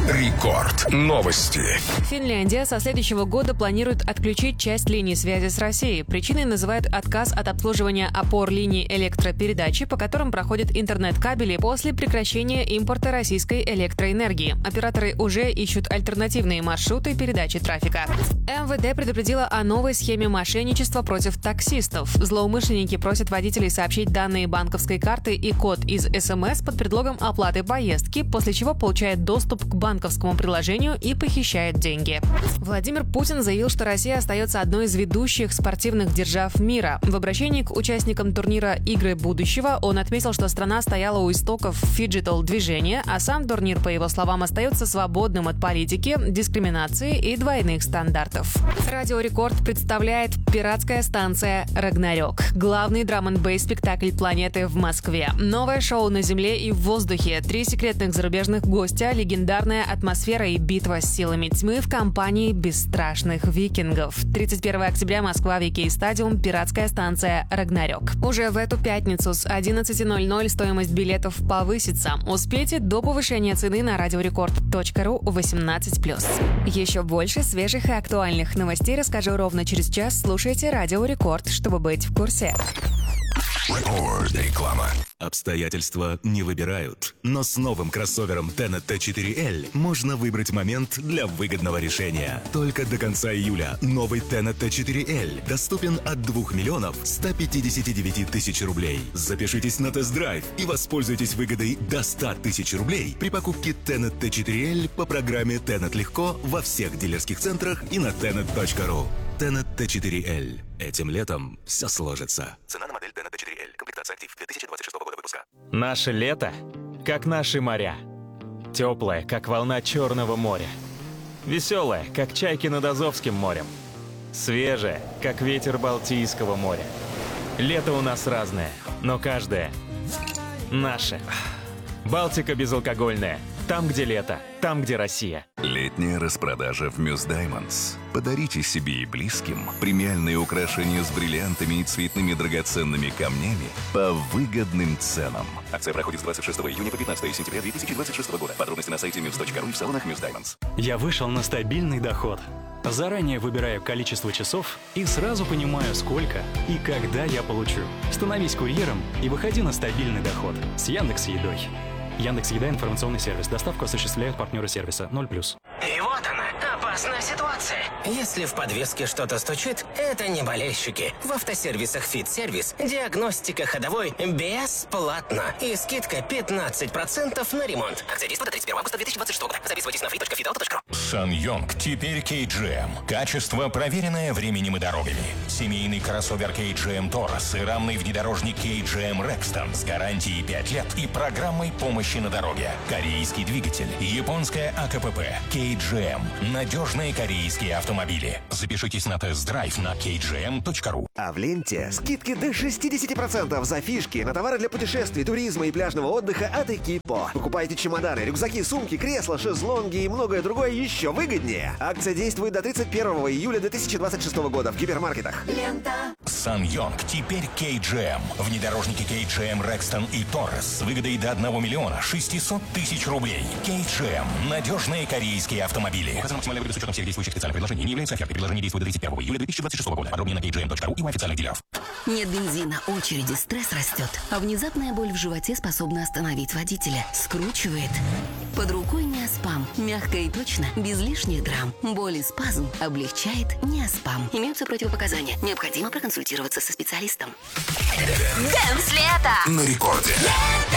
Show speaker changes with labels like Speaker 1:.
Speaker 1: Рекорд. Новости.
Speaker 2: Финляндия со следующего года планирует отключить часть линий связи с Россией. Причиной называют отказ от обслуживания опор линий электропередачи, по которым проходят интернет-кабели после прекращения импорта российской электроэнергии. Операторы уже ищут альтернативные маршруты передачи трафика. МВД предупредила о новой схеме мошенничества против таксистов. Злоумышленники просят водителей сообщить данные банковской карты и код из СМС под предлогом оплаты поездки, после чего получают доступ к банковскому приложению и похищают деньги. Владимир Путин заявил, что Россия остается одной из ведущих спортивных держав мира. В обращении к участникам турнира «Игры будущего» он отметил, что страна стояла у истоков фиджитал-движения, а сам турнир, по его словам, остается свободным от политики, дискриминации и двойных стандартов. Радио Рекорд представляет «Пиратская станция Рагнарёк». Главный драм-н-бейс-спектакль планеты в Москве. Новое шоу на земле и в воздухе. 3 секретных зарубежных гостя, легендарная атмосфера и битва с силами тьмы в компании бесстрашных викингов. 31 октября, Москва, Вики Стадиум, «Пиратская станция Рагнарёк». Уже в эту пятницу с 11:00 стоимость билетов повысится. Успейте до повышения цены на radiorecord.ru 18+. Еще больше свежих и актуальных новостей расскажу ровно через час. Слушайте Радио Рекорд, чтобы быть в курсе.
Speaker 1: Реклама.
Speaker 3: Обстоятельства не выбирают, но с новым кроссовером Tenet T4L можно выбрать момент для выгодного решения. Только до конца июля новый Tenet T4L доступен от 2 миллионов 159 тысяч рублей. Запишитесь на тест-драйв и воспользуйтесь выгодой до 100 тысяч рублей при покупке Tenet T4L по программе Tenet Легко во всех дилерских центрах и на tenet.ru. Tenet T4L. Этим летом все сложится. Цена на модель Tenet T4L. Комплектация актив 2026 года выпуска.
Speaker 4: Наше лето, как наши моря. Теплое, как волна Черного моря. Веселое, как чайки над Азовским морем. Свежее, как ветер Балтийского моря. Лето у нас разное, но каждое наше. Балтика безалкогольная. Там, где лето, там, где Россия.
Speaker 5: Летняя распродажа в Muse Diamonds. Подарите себе и близким премиальные украшения с бриллиантами и цветными драгоценными камнями по выгодным ценам. Акция проходит с 26 июня по 15 сентября 2026 года. Подробности на сайте muse.ru и в салонах Muse Diamonds.
Speaker 6: Я вышел на стабильный доход. Заранее выбираю количество часов и сразу понимаю, сколько и когда я получу. Становись курьером и выходи на стабильный доход с Яндекс.Едой. Яндекс.Еда — информационный сервис. Доставку осуществляют партнеры сервиса 0+.
Speaker 7: И вот она, опасная ситуация. Если в подвеске что-то стучит, это не болельщики. В автосервисах «Фит-сервис» диагностика ходовой бесплатно. И скидка 15% на ремонт. Акция действует до 31 августа 2026 года. Записывайтесь на free.fitauto.ru.
Speaker 1: Сан-Йонг теперь KGM. Качество, проверенное временем и дорогами. Семейный кроссовер KGM Taurus и рамный внедорожник KGM Rexton с гарантией 5 лет и программой помощи на дороге. Корейский двигатель, японская АКПП, KGM. Надежные корейские автомобили. Запишитесь на тест-драйв на kgm.ru.
Speaker 8: А в ленте скидки до 60% за фишки на товары для путешествий, туризма и пляжного отдыха от Экипо. Покупайте чемоданы, рюкзаки, сумки, кресла, шезлонги и многое другое еще выгоднее. Акция действует до 31 июля 2026 года в гипермаркетах.
Speaker 9: Лента.
Speaker 1: Сан-Йонг теперь KGM. Внедорожники KGM Rexton и Taurus с выгодой до 1 миллиона 600 тысяч рублей. KGM. Надежные корейские автомобили. Указано максимальная выгода с учетом всех действующих специальных предложений. Не является офертой. Предложение действует до 31 июля 2026 года. Подробнее на kgm.ru и у официальных дилеров.
Speaker 9: Нет бензина, очереди, стресс растет. А внезапная боль в животе способна остановить водителя. Скручивает. Под рукой Неоспам. Мягко и точно, без лишних драм. Боль и спазм облегчает Неоспам. Имеются противопоказания. Необходимо проконсультироваться со специалистом.
Speaker 10: Дэнс лето!
Speaker 1: На рекорде.
Speaker 10: Лето!